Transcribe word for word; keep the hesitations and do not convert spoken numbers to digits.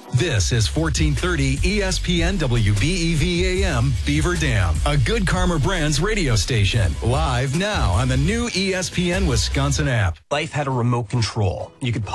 This is fourteen thirty E S P N W B E V A M Beaver Dam, a Good Karma Brands radio station. Live now on the new E S P N Wisconsin app. Life had a remote control. You could